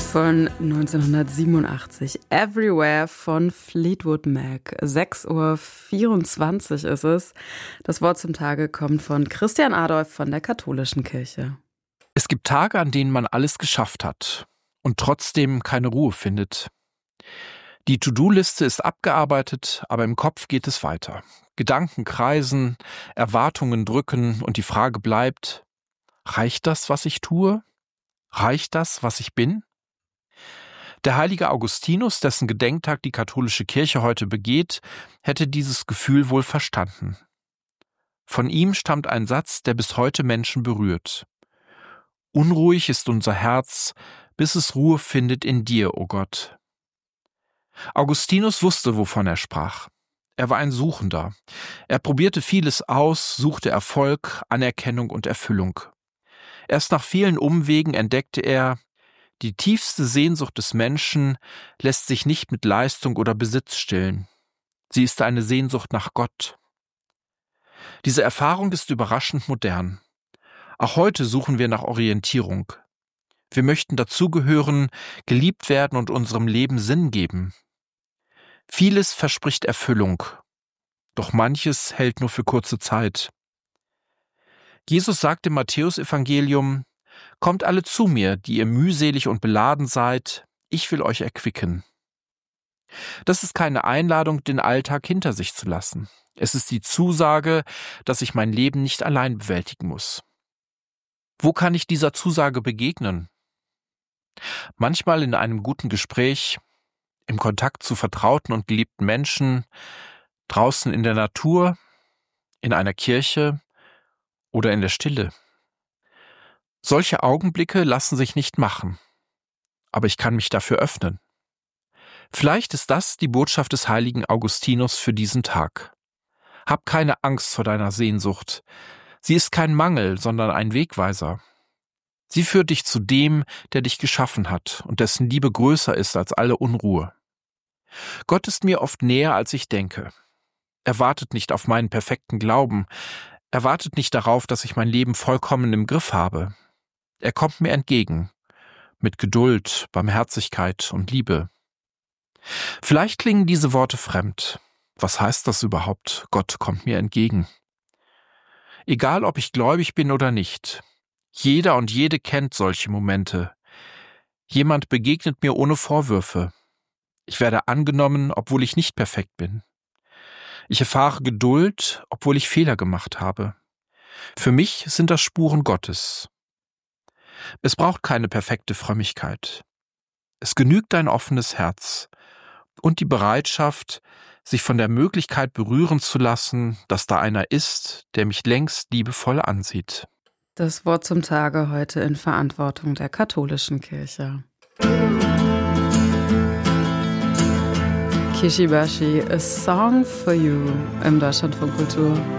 von 1987. Everywhere von Fleetwood Mac. 6:24 Uhr ist es. Das Wort zum Tage kommt von Christian Adolf von der Katholischen Kirche. Es gibt Tage, an denen man alles geschafft hat und trotzdem keine Ruhe findet. Die To-Do-Liste ist abgearbeitet, aber im Kopf geht es weiter. Gedanken kreisen, Erwartungen drücken und die Frage bleibt: Reicht das, was ich tue? Reicht das, was ich bin? Der heilige Augustinus, dessen Gedenktag die katholische Kirche heute begeht, hätte dieses Gefühl wohl verstanden. Von ihm stammt ein Satz, der bis heute Menschen berührt. Unruhig ist unser Herz, bis es Ruhe findet in dir, o Gott. Augustinus wusste, wovon er sprach. Er war ein Suchender. Er probierte vieles aus, suchte Erfolg, Anerkennung und Erfüllung. Erst nach vielen Umwegen entdeckte er: Die tiefste Sehnsucht des Menschen lässt sich nicht mit Leistung oder Besitz stillen. Sie ist eine Sehnsucht nach Gott. Diese Erfahrung ist überraschend modern. Auch heute suchen wir nach Orientierung. Wir möchten dazugehören, geliebt werden und unserem Leben Sinn geben. Vieles verspricht Erfüllung, doch manches hält nur für kurze Zeit. Jesus sagt im Matthäusevangelium: Kommt alle zu mir, die ihr mühselig und beladen seid, ich will euch erquicken. Das ist keine Einladung, den Alltag hinter sich zu lassen. Es ist die Zusage, dass ich mein Leben nicht allein bewältigen muss. Wo kann ich dieser Zusage begegnen? Manchmal in einem guten Gespräch, im Kontakt zu vertrauten und geliebten Menschen, draußen in der Natur, in einer Kirche oder in der Stille. Solche Augenblicke lassen sich nicht machen, aber ich kann mich dafür öffnen. Vielleicht ist das die Botschaft des heiligen Augustinus für diesen Tag. Hab keine Angst vor deiner Sehnsucht. Sie ist kein Mangel, sondern ein Wegweiser. Sie führt dich zu dem, der dich geschaffen hat und dessen Liebe größer ist als alle Unruhe. Gott ist mir oft näher, als ich denke. Er wartet nicht auf meinen perfekten Glauben. Er wartet nicht darauf, dass ich mein Leben vollkommen im Griff habe. Er kommt mir entgegen, mit Geduld, Barmherzigkeit und Liebe. Vielleicht klingen diese Worte fremd. Was heißt das überhaupt? Gott kommt mir entgegen. Egal, ob ich gläubig bin oder nicht, jeder und jede kennt solche Momente. Jemand begegnet mir ohne Vorwürfe. Ich werde angenommen, obwohl ich nicht perfekt bin. Ich erfahre Geduld, obwohl ich Fehler gemacht habe. Für mich sind das Spuren Gottes. Es braucht keine perfekte Frömmigkeit. Es genügt ein offenes Herz und die Bereitschaft, sich von der Möglichkeit berühren zu lassen, dass da einer ist, der mich längst liebevoll ansieht. Das Wort zum Tage heute in Verantwortung der Katholischen Kirche. Kishibashi, A Song for You im Deutschlandfunk Kultur.